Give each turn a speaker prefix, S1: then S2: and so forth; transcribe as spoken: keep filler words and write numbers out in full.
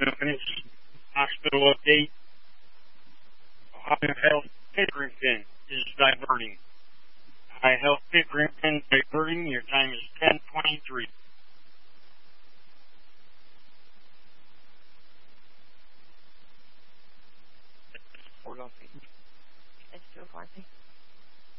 S1: Hospital update. Ohio Health Pickerington is diverting. Ohio Health Pickerington diverting. Your time is ten twenty-three.
S2: It's too far.